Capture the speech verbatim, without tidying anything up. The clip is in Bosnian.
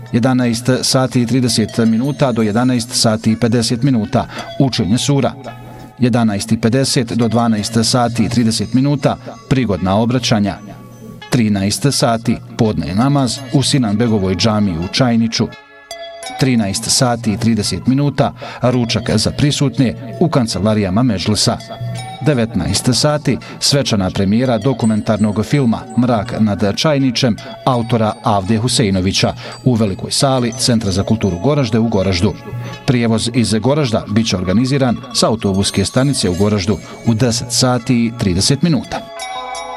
jedanaest sati i trideset minuta do jedanaest sati i pedeset minuta učenje sura, jedanaest i pedeset do dvanaest sati i trideset minuta prigodna obraćanja, trinaest sati podne namaz u Sinanbegovoj džamiji u Čajniću, trinaest sati i trideset minuta ručak za prisutne u kancelarijama Medžlisa, devetnaest sati svečana premijera dokumentarnog filma Mrak nad Čajnićem autora Avde Huseinovića u velikoj sali Centra za kulturu Goražde u Goraždu. Prijevoz iz Goražda biće organiziran sa autobuske stanice u Goraždu u deset sati i trideset minuta.